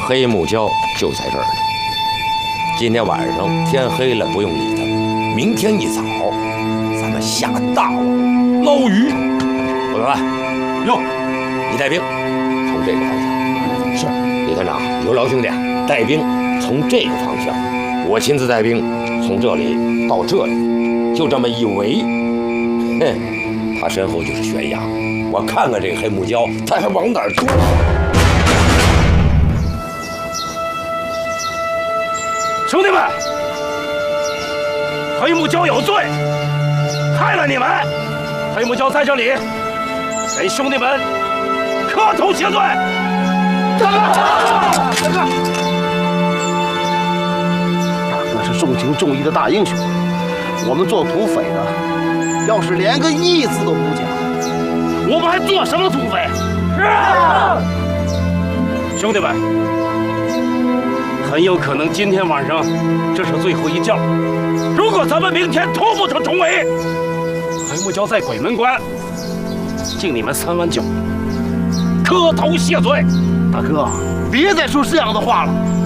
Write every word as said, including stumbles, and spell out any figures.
黑木蛟就在这儿呢。今天晚上天黑了，不用理他。明天一早，咱们下大网捞鱼。伙伴们，哟，你带兵从这个方向。是，李团长，刘老兄弟带兵从这个方向，我亲自带兵从这里到这里，就这么一围。哼，他身后就是悬崖。我看看这个黑木蛟，他还往哪儿钻？ 兄弟们，黑木蛟有罪，害了你们。黑木蛟在这里，给兄弟们磕头谢罪。大哥，大哥， 大哥是重情重义的大英雄，我们做土匪的，要是连个义字都不讲， 我们还做什么土匪？是啊，兄弟们，很有可能今天晚上这是最后一觉。如果咱们明天突不成重围，黑木蛟在鬼门关敬你们三碗酒，磕头谢罪。 大哥，别再说这样的话了。